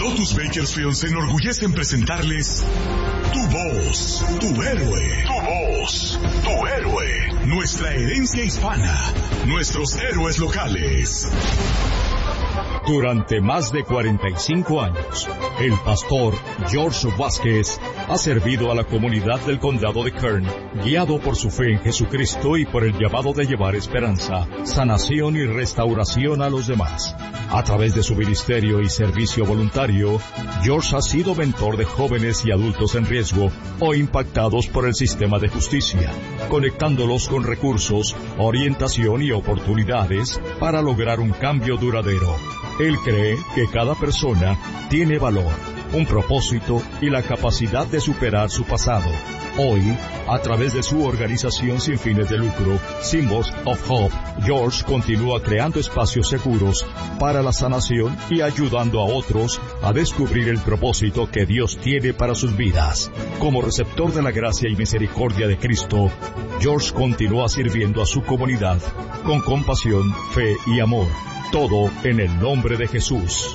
Lotus Bakersfield se enorgullece en presentarles Tu Voz, Tu Héroe. Tu Voz, Tu Héroe. Nuestra herencia hispana. Nuestros héroes locales. Durante más de 45 años, el pastor George Vázquez ha servido a la comunidad del condado de Kern, guiado por su fe en Jesucristo y por el llamado de llevar esperanza, sanación y restauración a los demás. A través de su ministerio y servicio voluntario, George ha sido mentor de jóvenes y adultos en riesgo o impactados por el sistema de justicia, conectándolos con recursos, orientación y oportunidades para lograr un cambio duradero. Él cree que cada persona tiene valor, un propósito y la capacidad de superar su pasado. Hoy, a través de su organización sin fines de lucro, Symbols of Hope, George continúa creando espacios seguros para la sanación y ayudando a otros a descubrir el propósito que Dios tiene para sus vidas. Como receptor de la gracia y misericordia de Cristo, George continúa sirviendo a su comunidad con compasión, fe y amor. Todo en el nombre de Jesús.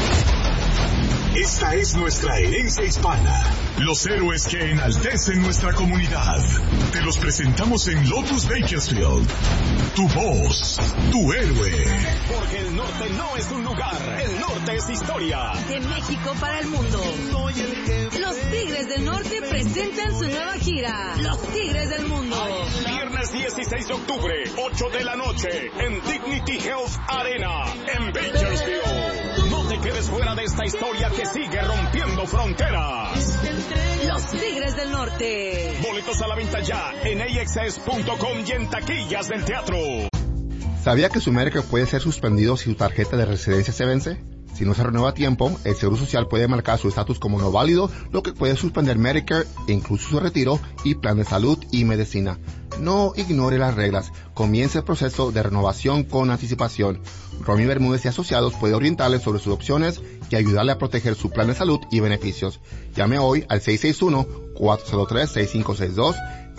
Esta es nuestra herencia hispana. Los héroes que enaltecen nuestra comunidad. Te los presentamos en Lotus Bakersfield. Tu voz, tu héroe. Porque el norte no es un lugar, el norte es historia. De México para el mundo. Los Tigres del Norte presentan su nueva gira. Los Tigres del Mundo. Viernes 16 de octubre, 8 de la noche, en Dignity Health Arena, en Bakersfield. No te quedes fuera de esta historia que sigue rompiendo fronteras. Los Tigres del Norte. Boletos a la venta ya en AXS.com y en taquillas del teatro. ¿Sabía que su Medicare puede ser suspendido si su tarjeta de residencia se vence? Si no se renueva a tiempo, el Seguro Social puede marcar su estatus como no válido, lo que puede suspender Medicare, incluso su retiro y plan de salud y medicina. No ignore las reglas. Comience el proceso de renovación con anticipación. Romy Bermúdez y Asociados puede orientarle sobre sus opciones y ayudarle a proteger su plan de salud y beneficios. Llame hoy al 661-403-6562,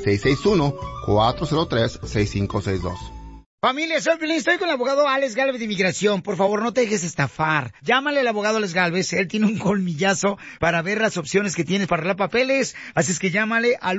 661-403-6562. Familia, soy Pelín, estoy con el abogado Alex Gálvez de Inmigración. Por favor, no te dejes estafar. Llámale al abogado Alex Gálvez, él tiene un colmillazo para ver las opciones que tienes para arreglar papeles. Así es que llámale al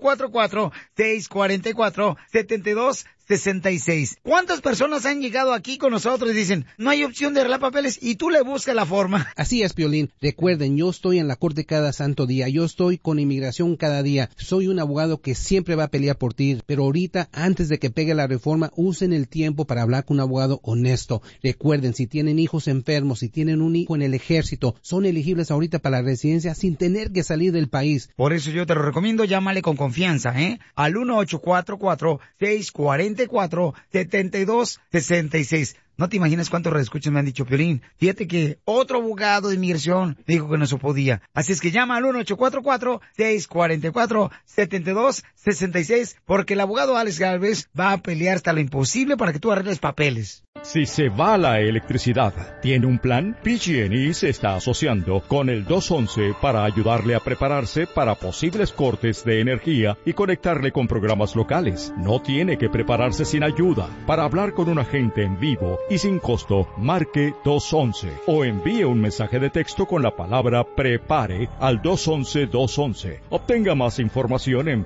1-844-644-7266. ¿Cuántas personas han llegado aquí con nosotros y dicen, no hay opción de arreglar papeles y tú le buscas la forma? Así es, Piolín. Recuerden, yo estoy en la corte cada santo día. Yo estoy con inmigración cada día. Soy un abogado que siempre va a pelear por ti. Pero ahorita, antes de que pegue la reforma, usen el tiempo para hablar con un abogado honesto. Recuerden, si tienen hijos enfermos, si tienen un hijo en el ejército, son elegibles ahorita para la residencia sin tener que salir del país. Por eso yo te lo recomiendo, llámale con confianza, al 1-844-644-7266. No te imaginas cuántos reescuchas me han dicho, Piolín. Fíjate que otro abogado de inmigración dijo que no se podía. Así es que llama al 1-844-644-7266 porque el abogado Alex Gálvez va a pelear hasta lo imposible para que tú arregles papeles. Si se va la electricidad, ¿tiene un plan? PG&E se está asociando con el 211 para ayudarle a prepararse para posibles cortes de energía y conectarle con programas locales. No tiene que prepararse sin ayuda. Para hablar con un agente en vivo y sin costo, marque 211 o envíe un mensaje de texto con la palabra PREPARE al 211-211. Obtenga más información en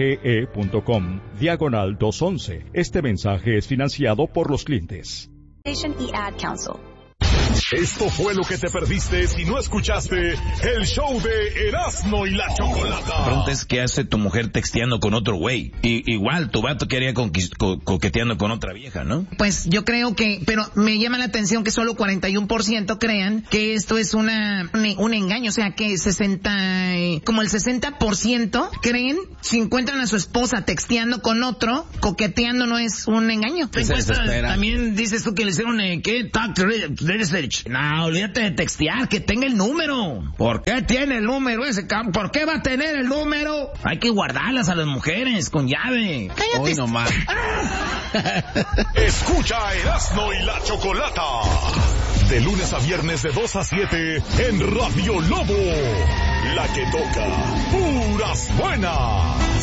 pge.com/211. Este mensaje es financiado por los clientes. Y Ad Council. Esto fue lo que te perdiste si no escuchaste el show de Erasmo y la Chocolata. Preguntas qué hace tu mujer texteando con otro güey. Igual tu vato quería coqueteando con otra vieja, ¿no? Pues yo creo que, pero me llama la atención que solo 41% crean que esto es un engaño, o sea que como el 60% creen si encuentran a su esposa texteando con otro, coqueteando no es un engaño. También dices tú que le hicieron talk research. No, olvídate de textear, que tenga el número. ¿Por qué tiene el número ese cabrón? ¿Por qué va a tener el número? Hay que guardarlas a las mujeres con llave. Cállate. Hoy nomás. Escucha a Erasmo y la Chocolata. De lunes a viernes de 2 a 7 en Radio Lobo. La que toca puras buenas.